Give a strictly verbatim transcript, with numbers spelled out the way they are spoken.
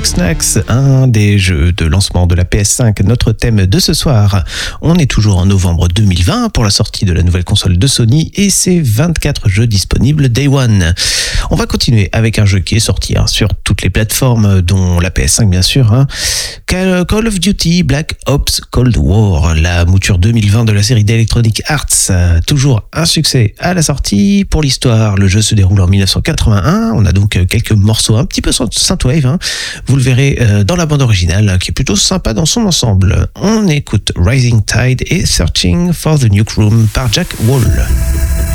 Bugsnax, un des jeux de lancement de la P S cinq, notre thème de ce soir. On est toujours en novembre deux mille vingt pour la sortie de la nouvelle console de Sony et ses vingt-quatre jeux disponibles Day One. On va continuer avec un jeu qui est sorti hein, sur toutes les plateformes, dont la P S cinq bien sûr. Hein. Call of Duty Black Ops Cold War, la mouture deux mille vingt de la série d'Electronic Arts. Toujours un succès à la sortie. Pour l'histoire, le jeu se déroule en dix-neuf cent quatre-vingt-un. On a donc quelques morceaux un petit peu synthwave. Hein. Vous le verrez dans la bande originale, qui est plutôt sympa dans son ensemble. On écoute Rising Tide et Searching for the Nuke Room par Jack Wall.